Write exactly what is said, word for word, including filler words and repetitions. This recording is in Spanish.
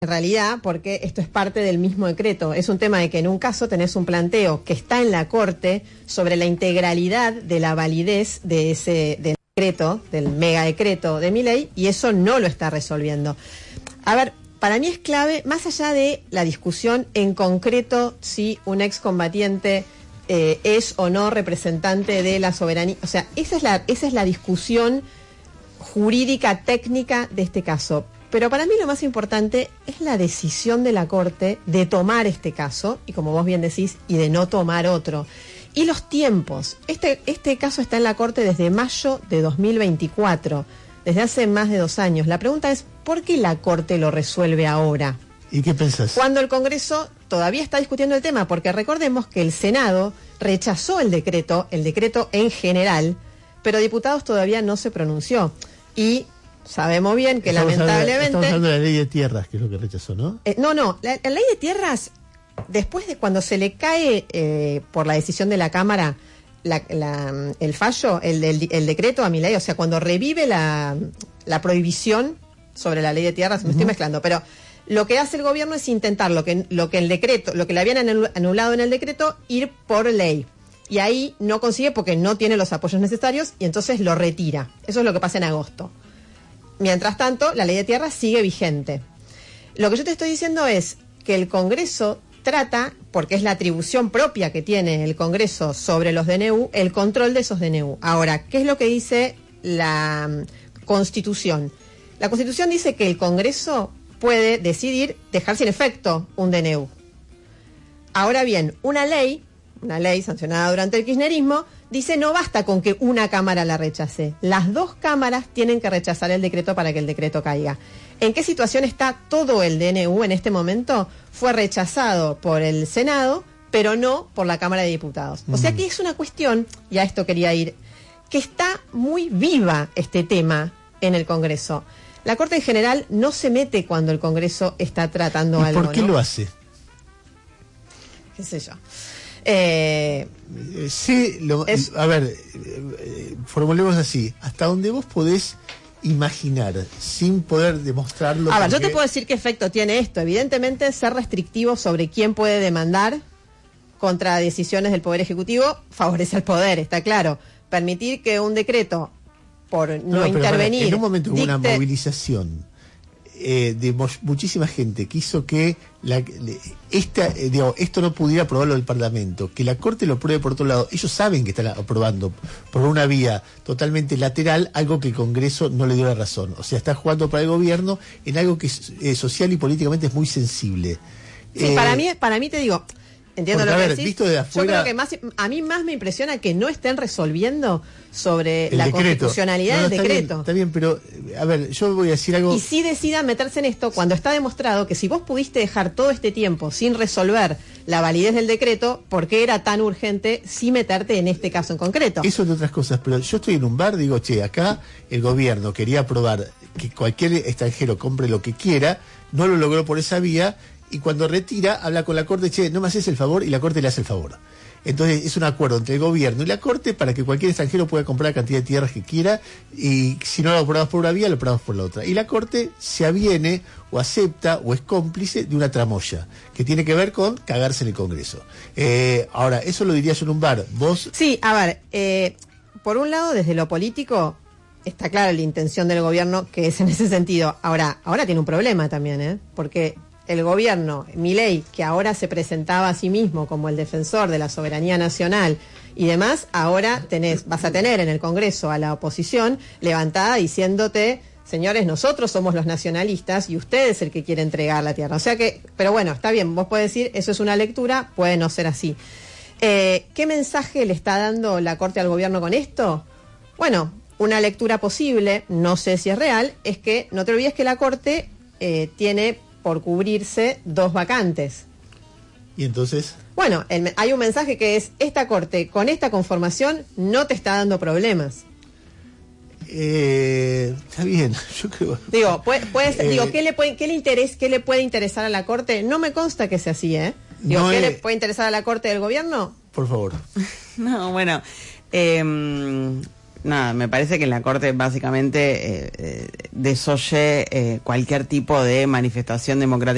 En realidad, porque esto es parte del mismo decreto. Es un tema de que en un caso tenés un planteo que está en la Corte sobre la integralidad de la validez de ese del decreto, del mega decreto de Milei, y eso no lo está resolviendo. A ver, para mí es clave, más allá de la discusión en concreto si un excombatiente eh, es o no representante de la soberanía. O sea, esa es la, esa es la discusión jurídica técnica de este caso. Pero para mí lo más importante es la decisión de la Corte de tomar este caso, y como vos bien decís, y de no tomar otro. Y los tiempos. Este, este caso está en la Corte desde mayo de dos mil veinticuatro, desde hace más de dos años. La pregunta es, ¿por qué la Corte lo resuelve ahora? ¿Y qué pensás? Cuando el Congreso todavía está discutiendo el tema, porque recordemos que el Senado rechazó el decreto, el decreto en general, pero diputados todavía no se pronunció. Y sabemos bien que estamos lamentablemente... Hablando, estamos hablando de la ley de tierras, que es lo que rechazó, ¿no? Eh, no, no, la, la ley de tierras, después de cuando se le cae eh, por la decisión de la Cámara la, la, el fallo, el, el, el decreto a Milei, o sea, cuando revive la, la prohibición sobre la ley de tierras, me uh-huh. estoy mezclando, pero lo que hace el gobierno es intentar lo que, lo que el decreto, lo que le habían anulado en el decreto, ir por ley. Y ahí no consigue porque no tiene los apoyos necesarios y entonces lo retira. Eso es lo que pasa en agosto. Mientras tanto, la ley de tierras sigue vigente. Lo que yo te estoy diciendo es que el Congreso trata, porque es la atribución propia que tiene el Congreso sobre los D N U, el control de esos D N U. Ahora, ¿qué es lo que dice la Constitución? La Constitución dice que el Congreso puede decidir dejar sin efecto un D N U. Ahora bien, una ley, una ley sancionada durante el kirchnerismo, dice no basta con que una cámara la rechace. Las dos cámaras tienen que rechazar el decreto para que el decreto caiga. ¿En qué situación está todo el D N U en este momento? Fue rechazado por el Senado, pero no por la Cámara de Diputados. O sea que es una cuestión, y a esto quería ir, que está muy viva este tema en el Congreso. La Corte en general no se mete cuando el Congreso está tratando ¿Y algo, por qué ¿no? lo hace? ¿Qué sé yo? Eh, sí, lo, es, a ver, eh, formulemos así, hasta donde vos podés imaginar, sin poder demostrarlo. A ver, porque... yo te puedo decir qué efecto tiene esto. Evidentemente, ser restrictivo sobre quién puede demandar contra decisiones del Poder Ejecutivo favorece al Poder, está claro. Permitir que un decreto, por no, no intervenir... Para, en un momento hubo dicte... una movilización eh, de mo- muchísima gente que hizo que la, esta, eh, digamos, esto no pudiera aprobarlo el Parlamento, que la Corte lo apruebe por otro lado. Ellos saben que están aprobando por una vía totalmente lateral algo que el Congreso no le dio la razón. O sea, está jugando para el gobierno en algo que eh, social y políticamente es muy sensible. Sí, eh, para mí, para mí te digo... Entiendo porque, lo que a ver, decís. visto de afuera, yo creo que más, a mí más me impresiona que no estén resolviendo sobre la decreto. constitucionalidad no, no, del está decreto. Bien, está bien, pero a ver, yo voy a decir algo. Y sí decidan meterse en esto cuando está demostrado que si vos pudiste dejar todo este tiempo sin resolver la validez del decreto, ¿por qué era tan urgente sí meterte en este caso en concreto? Eso de otras cosas, pero yo estoy en un bar, digo, che, acá el gobierno quería aprobar que cualquier extranjero compre lo que quiera, no lo logró por esa vía. Y cuando retira, habla con la Corte, che, no me haces el favor, y la Corte le hace el favor. Entonces es un acuerdo entre el gobierno y la Corte para que cualquier extranjero pueda comprar la cantidad de tierras que quiera, y si no lo aprobamos por una vía, lo aprobamos por la otra. Y la Corte se aviene, o acepta, o es cómplice de una tramoya, que tiene que ver con cagarse en el Congreso. Eh, ahora, eso lo diría yo en un bar. Vos... Sí, a ver, eh, por un lado, desde lo político, está clara la intención del gobierno que es en ese sentido. Ahora, ahora tiene un problema también, ¿eh? Porque... el gobierno, Milei, que ahora se presentaba a sí mismo como el defensor de la soberanía nacional y demás, ahora tenés, vas a tener en el Congreso a la oposición levantada diciéndote, señores, nosotros somos los nacionalistas y usted es el que quiere entregar la tierra. O sea que, pero bueno, está bien, vos podés decir, eso es una lectura, puede no ser así. Eh, ¿Qué mensaje le está dando la Corte al gobierno con esto? Bueno, una lectura posible, no sé si es real, es que no te olvides que la Corte eh, tiene... por cubrirse dos vacantes. ¿Y entonces? Bueno, el, hay un mensaje que es, esta Corte con esta conformación no te está dando problemas. Eh, está bien, yo creo... Digo, puede, puede ser, eh, digo ¿qué le puede, qué le interesa, qué le puede interesar a la Corte? No me consta que sea así, ¿eh? Digo, no ¿qué es... le puede interesar a la Corte del gobierno? Por favor. No, bueno... Eh, Nada, me parece que la Corte básicamente eh, eh, desoye eh, cualquier tipo de manifestación democrática